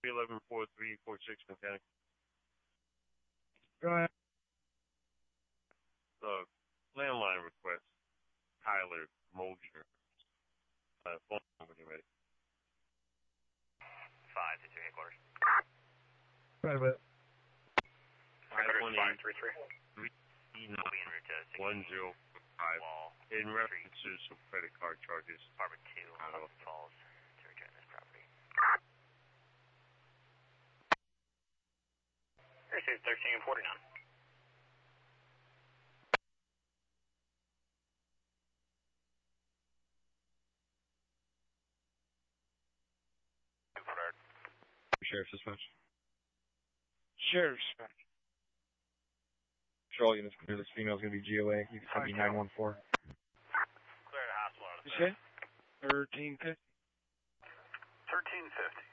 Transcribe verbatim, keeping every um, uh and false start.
eleven four three four six mechanic. Go ahead. The landline request, Tyler Mosier. Uh, phone number, you ready? Five to three headquarters. Right away. Five one eight three three. three nine We'll be en route to one zero five. Wall. In reference to some credit card charges. Apartment two, Hudson Falls, to return this property. Received thirteen forty-nine. Sheriff's Dispatch. Sheriff's. Patrol units, clear this female's going to be G O A. You can send me nine one four. Clear the hospital. You say? thirteen fifty. thirteen fifty.